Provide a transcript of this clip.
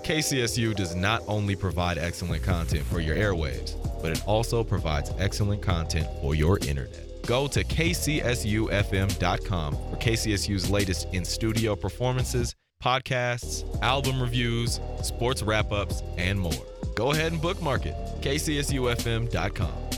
KCSU does not only provide excellent content for your airwaves, but it also provides excellent content for your internet. Go to kcsufm.com for KCSU's latest in-studio performances, podcasts, album reviews, sports wrap-ups, and more. Go ahead and bookmark it, kcsufm.com.